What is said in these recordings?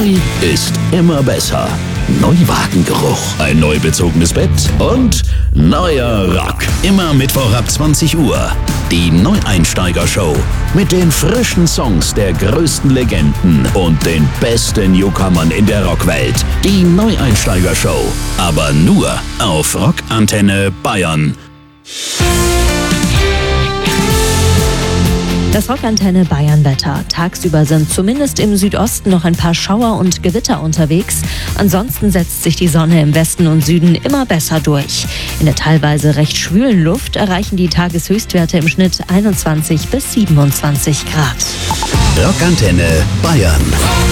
Neu ist immer besser. Neuwagengeruch, ein neu bezogenes Bett und neuer Rock. Immer Mittwoch ab 20 Uhr. Die Neueinsteiger-Show mit den frischen Songs der größten Legenden und den besten Newcomern in der Rockwelt. Die Neueinsteiger-Show, aber nur auf Rockantenne Bayern. Das Rockantenne Bayern-Wetter. Tagsüber sind zumindest im Südosten noch ein paar Schauer und Gewitter unterwegs. Ansonsten setzt sich die Sonne im Westen und Süden immer besser durch. In der teilweise recht schwülen Luft erreichen die Tageshöchstwerte im Schnitt 21 bis 27 Grad. Rockantenne Bayern.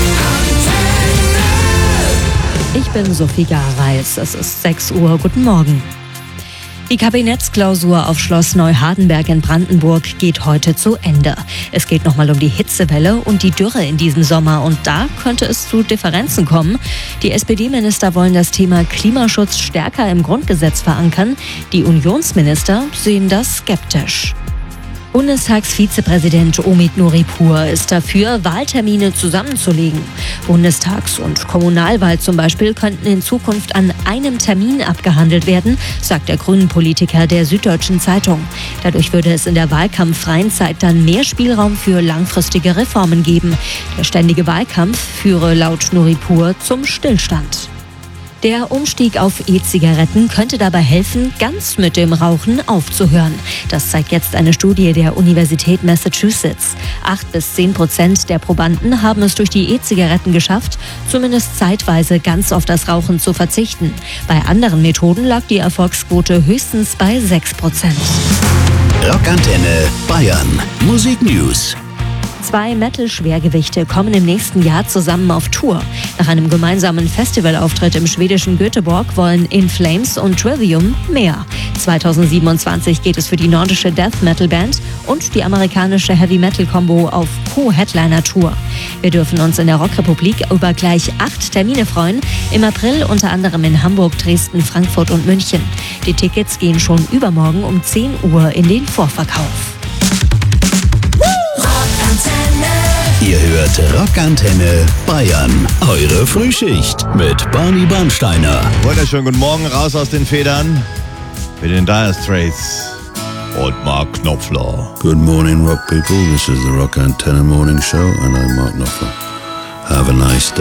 Ich bin Sophie Gareis. Es ist 6 Uhr. Guten Morgen. Die Kabinettsklausur auf Schloss Neuhardenberg in Brandenburg geht heute zu Ende. Es geht nochmal um die Hitzewelle und die Dürre in diesem Sommer und da könnte es zu Differenzen kommen. Die SPD-Minister wollen das Thema Klimaschutz stärker im Grundgesetz verankern. Die Unionsminister sehen das skeptisch. Bundestagsvizepräsident Omid Nuripur ist dafür, Wahltermine zusammenzulegen. Bundestags- und Kommunalwahl zum Beispiel könnten in Zukunft an einem Termin abgehandelt werden, sagt der Grünen-Politiker der Süddeutschen Zeitung. Dadurch würde es in der wahlkampffreien Zeit dann mehr Spielraum für langfristige Reformen geben. Der ständige Wahlkampf führe laut Nuripur zum Stillstand. Der Umstieg auf E-Zigaretten könnte dabei helfen, ganz mit dem Rauchen aufzuhören. Das zeigt jetzt eine Studie der Universität Massachusetts. 8-10% der Probanden haben es durch die E-Zigaretten geschafft, zumindest zeitweise ganz auf das Rauchen zu verzichten. Bei anderen Methoden lag die Erfolgsquote höchstens bei 6%. Rockantenne Bayern. Musik News. 2 Metal-Schwergewichte kommen im nächsten Jahr zusammen auf Tour. Nach einem gemeinsamen Festivalauftritt im schwedischen Göteborg wollen In Flames und Trivium mehr. 2027 geht es für die nordische Death-Metal-Band und die amerikanische Heavy-Metal-Kombo auf Co-Headliner-Tour. Wir dürfen uns in der Rockrepublik über gleich 8 Termine freuen. Im April unter anderem in Hamburg, Dresden, Frankfurt und München. Die Tickets gehen schon übermorgen um 10 Uhr in den Vorverkauf. Ihr hört Rockantenne Bayern. Eure Frühschicht mit Barney Bernsteiner. Wunderschönen guten Morgen, raus aus den Federn mit den Dire Straits und Mark Knopfler. Good morning, rock people. This is the Rockantenne Morning Show and I'm Mark Knopfler. Have a nice day.